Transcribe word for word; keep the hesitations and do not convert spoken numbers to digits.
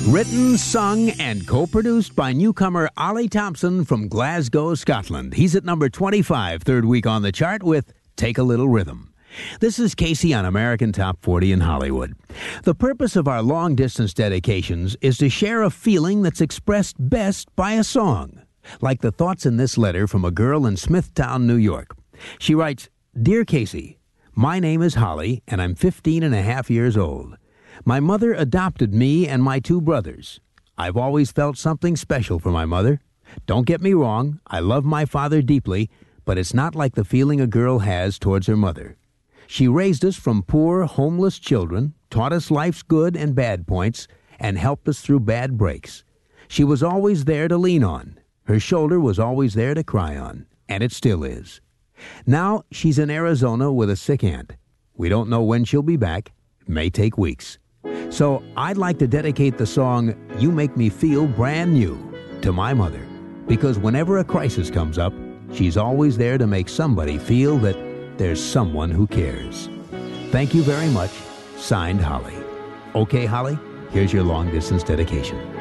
Written, sung, and co-produced by newcomer Ollie Thompson from Glasgow, Scotland. He's at number twenty-five, third week on the chart with Take a Little Rhythm. This is Casey on American Top forty in Hollywood. The purpose of our long-distance dedications is to share a feeling that's expressed best by a song, like the thoughts in this letter from a girl in Smithtown, New York. She writes, "Dear Casey, my name is Holly, and I'm fifteen and a half years old. My mother adopted me and my two brothers. I've always felt something special for my mother. Don't get me wrong, I love my father deeply, but it's not like the feeling a girl has towards her mother. She raised us from poor, homeless children, taught us life's good and bad points, and helped us through bad breaks. She was always there to lean on. Her shoulder was always there to cry on, and it still is. Now she's in Arizona with a sick aunt. We don't know when she'll be back. It may take weeks. So I'd like to dedicate the song You Make Me Feel Brand New to my mother, because whenever a crisis comes up, she's always there to make somebody feel that there's someone who cares. Thank you very much. Signed, Holly." Okay, Holly, here's your long-distance dedication.